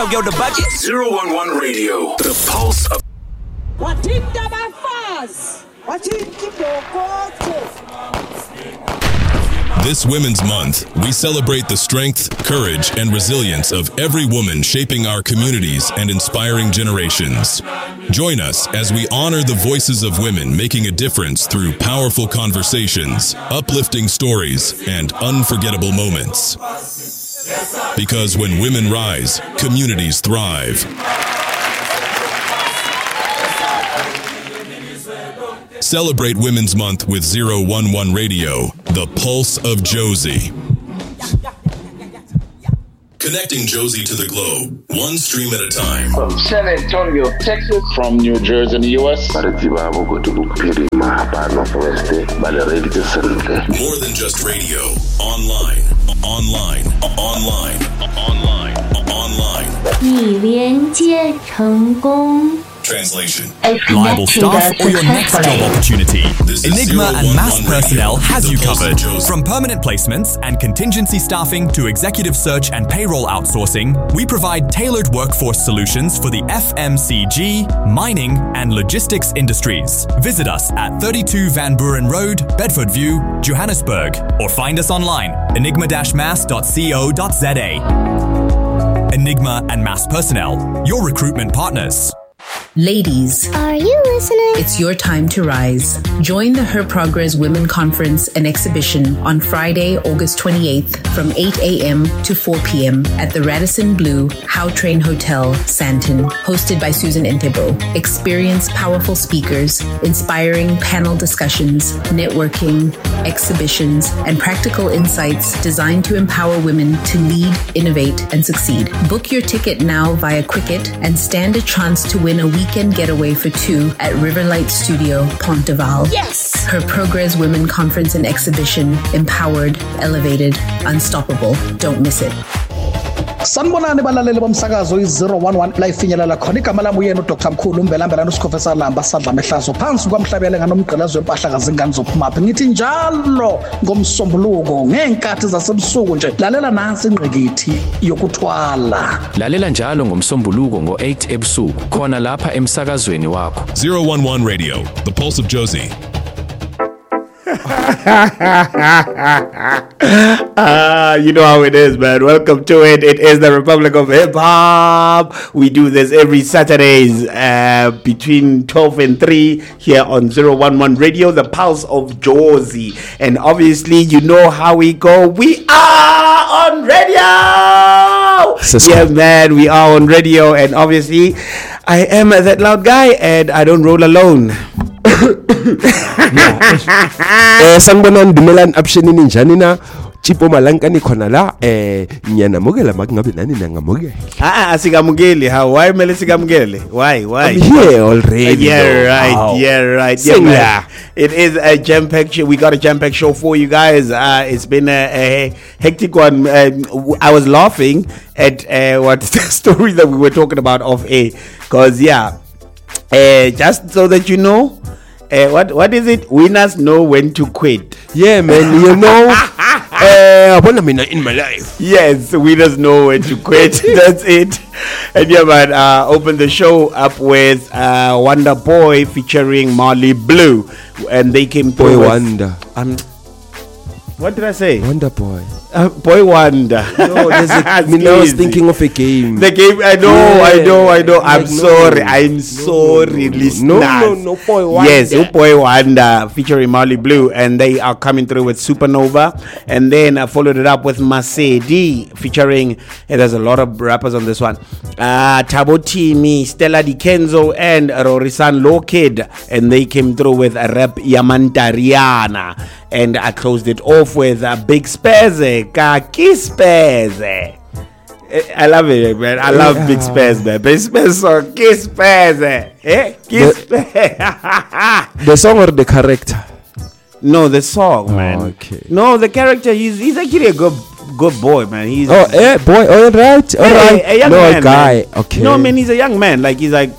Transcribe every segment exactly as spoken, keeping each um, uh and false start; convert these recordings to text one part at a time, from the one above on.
Yo, the budget. zero one one Radio, the pulse of. Watinda bafaz. Watinda This Women's Month, we celebrate the strength, courage, and resilience of every woman shaping our communities and inspiring generations. Join us as we honor the voices of women making a difference through powerful conversations, uplifting stories, and unforgettable moments. Because when women rise, communities thrive. Celebrate Women's Month with zero one one Radio, the pulse of Josie. Connecting Josie to the globe, one stream at a time. From San Antonio, Texas. From New Jersey in the U S. More than just radio. Online, online, online, online, online. 你连接成功。 Translation. Reliable staff or your next job opportunity. Enigma and Mass Personnel has you covered. From permanent placements and contingency staffing to executive search and payroll outsourcing, we provide tailored workforce solutions for the F M C G, mining, and logistics industries. Visit us at thirty-two Van Buren Road, Bedford View, Johannesburg, or find us online, enigma dash mass dot co dot za. Enigma and Mass Personnel, your recruitment partners. Ladies, are you listening? It's your time to rise. Join the Her Progress Women Conference and Exhibition on Friday, August twenty-eighth from eight a.m. to four p.m. at the Radisson Blu Howtrain Hotel, Sandton, hosted by Susan Entebo. Experience powerful speakers, inspiring panel discussions, networking, exhibitions, and practical insights designed to empower women to lead, innovate, and succeed. Book your ticket now via Quicket and stand a chance to win a weekend getaway for two at Riverlight Studio, Ponteval. Yes! Her Progress Women Conference and Exhibition. Empowered, elevated, unstoppable. Don't miss it. Sanibonani balaleli bomsakazo i-zero one one la ifinyelela khona igama lami uyena uDr Mkhulu Mbelambela noSikhofesa Lamba sadla mehlazo phansi kwamhlabele nganomgqelazo wempahla kazingane zophumaphi ngithi njalo ngomsombuluko ngeenkathi zasebusuku nje lalela nansi ingqikithi yokuthwala lalela njalo ngomsombuluko ngo eight ebusuku khona lapha emsakazweni wakho zero one one Radio, the pulse of Josie. Ah, you know how it is, man. Welcome to it. It is the Republic of Hip Hop. We do this every Saturdays uh, between twelve and three here on zero one one Radio, the pulse of Josie. And obviously, you know how we go. We are on radio. Sister. Yeah, man, we are on radio. And obviously, I am that loud guy and I don't roll alone. eh sanibonani dumelani abshenini njani na Chipo Malankani khona la eh ngiyanamukela makungabe nani nangamukela ah asikamukeli how why mele sikamukele why why I'm here already yeah though. right Wow. yeah right yeah, man. It is a jam packed show. We got a jam packed show for you guys. Uh it's been a, a hectic one. um, I was laughing at uh, what the story that we were talking about off air cuz yeah uh, just so that you know Uh, what what is it? Winners know when to quit. Yeah, man. You know, uh, in my life. Yes, winners know when to quit. That's it. And yeah, man. Uh, open the show up with uh, Wonder Boy featuring Marley Blue, and they came through. Boy with, Wonder. Um, what did I say? Wonder Boy. Uh, Boy Wonder. No, there's a, I mean, I was thinking of a game. The game, I know, yeah, I know, I know. I'm like, sorry, no, I'm no, sorry, no, listeners. No, no, no, Boy Wonder. Yes, Boy Wonder featuring Marley Blue, and they are coming through with Supernova, and then I followed it up with Masedi featuring. And there's a lot of rappers on this one. Uh, Tabo Timi, Stella Dikenzo, and Rorisan Lokid, and they came through with a rap Yamantariana, and I closed it off with a Big Speze. Kiss Speze. I love it, man. I love yeah. Big Spez, man. Big Spez song, Kiss Spez. Eh? Kiss the, the song or the character? No, the song, man. Oh, okay. No, the character. He's he's actually a good good boy, man. He's oh, eh, boy. All right, all right. A, a young no, man, guy. Man. Okay. No, man. He's a young man. Like he's like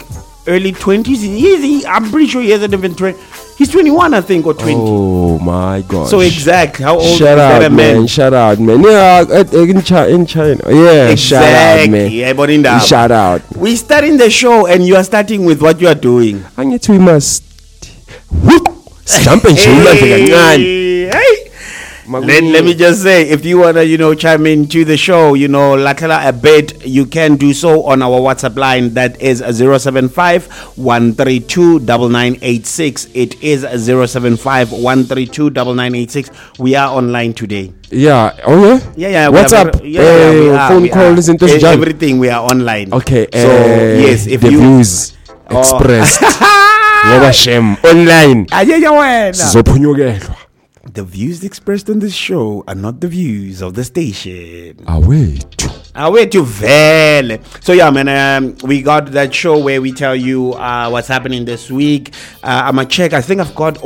early twenties. He's, he, I'm pretty sure he hasn't even twenty. He's twenty-one, I think, or twenty. Oh my God! So exact. How old shout is out, that man? man? Shout out, man. Yeah, at, in, China, in China. Yeah, exactly. Shout out, man. Yeah, but in the shout out. We starting the show, and you are starting with what you are doing. I need we must. Whoop, stamp and hey, hey. Let, let me just say, if you want to, you know, chime into the show, you know, latela a bit, you can do so on our WhatsApp line. That is zero seven five, one three two, nine nine eight six. It is zero seven five, one three two, nine nine eight six. We are online today. Yeah. Oh, yeah? Yeah, yeah. What's are, up? Yeah, yeah, we uh, are, phone we call are. is into e- Everything, we are online. Okay. So, uh, yes, if the you... views oh. expressed. Ngoba shem online. Sizophunyukelwa. The views expressed on this show are not the views of the station. Awethu. Awethu vele. So yeah, man, um, we got that show where we tell you uh, what's happening this week. Uh, I'm gonna check. I think I've got